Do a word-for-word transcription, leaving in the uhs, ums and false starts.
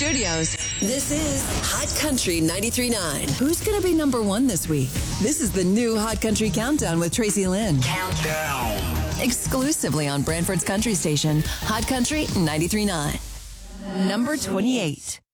studios. This is Hot Country ninety-three point nine. Who's going to be number one this week? This is the new Hot Country Countdown with Tracy Lynn. Countdown. Exclusively on Brantford's Country Station, Hot Country ninety-three point nine. Number twenty-eight.